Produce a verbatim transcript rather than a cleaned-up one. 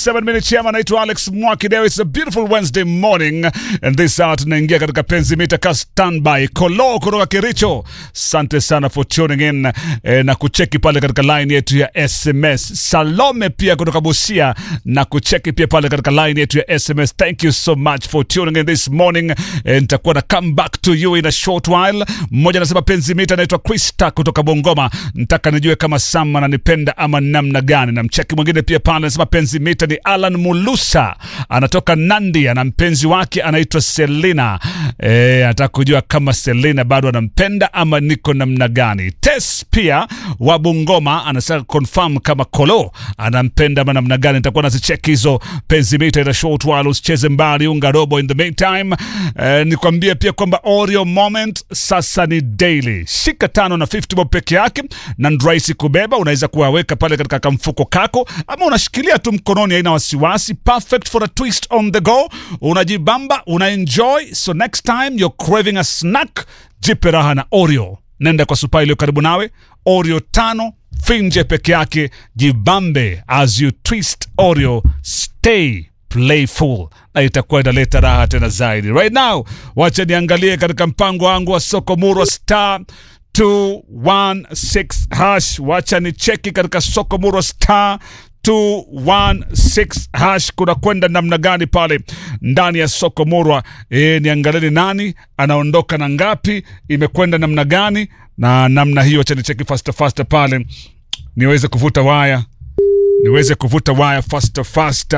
seven minutes chama, naitwa Alex Mwakideo. It's a beautiful Wednesday morning and this hour tunaingia katika penzi mita ka standby. Kolo kutoka Kericho, asante sana for tuning in eh, na kucheki pale katika line yetu ya S M S. Salome pia kutoka Busia na kucheki pia pale katika line yetu ya S M S. Thank you so much for tuning in this morning. Eh, nitakuwa na come back to you in a short while. Mmoja anasema penzi mita, naitwa Krista kutoka Bongoma, nataka nijue kama Sam ananipenda ama namna gani. Na mcheki mwingine pia pale anasema penzi mita ni Alan Mulusa, anatoka Nandi, ana mpenzi wake anaitwa Selina. Eh, anataka kujua kama Selina bado anampenda ama niko namna gani. Tess pia wa Bungoma anataka confirm kama Kolo anampenda ama namna gani. Nitakuwa nazicheki hizo penzi mita in a short while. Usicheze mbali, unga robo. In the meantime, eh, nikwambie pia kwamba Oreo Moment sasa ni daily. Shika tano na fifty bob peke yake na ndraisi kubeba. Unaweza kuwaweka pale katika kamfuko kako ama unashikilia tu mkononi, haina wasiwasi. Perfect for a twist on the go. Unajibamba, unaenjoy. So next time you're craving a snack, jipe raha na Oreo. Nenda kwa supa iliyo karibu nawe. Oreo tano finje peke yake, jibambe as you twist Oreo. Stay playful na itakuwa inaleta raha tena zaidi. Right now, wacha niangalie katika mpango wangu wa soko murwa star two one six hash. Wacha ni cheki katika soko murwa star two one six hash kuna kwenda namna gani pale ndani ya soko murwa. E, niangalie nani anaondoka na ngapi, imekwenda namna gani na namna hiyo. Wacha ni cheki faster faster pale niweze kuvuta waya niweze kuvuta waya faster faster.